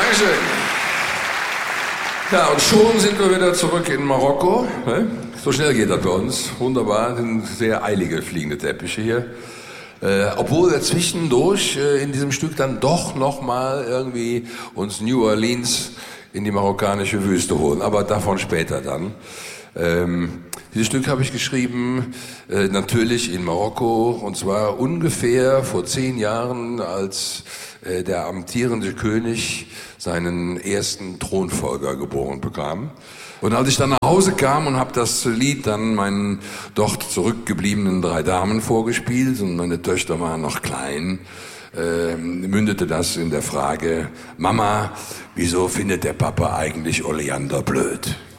Dankeschön. Ja, und schon sind wir wieder zurück in Marokko. So schnell geht das bei uns. Wunderbar, sind sehr eilige fliegende Teppiche hier. Obwohl wir zwischendurch in diesem Stück dann doch nochmal irgendwie uns New Orleans in die marokkanische Wüste holen. Aber davon später dann. Dieses Stück habe ich geschrieben, natürlich in Marokko, und zwar ungefähr vor 10 Jahren, als der amtierende König seinen ersten Thronfolger geboren bekam. Und als ich dann nach Hause kam und habe das Lied dann meinen dort zurückgebliebenen 3 Damen vorgespielt und meine Töchter waren noch klein, mündete das in der Frage: Mama, wieso findet der Papa eigentlich Oleander blöd?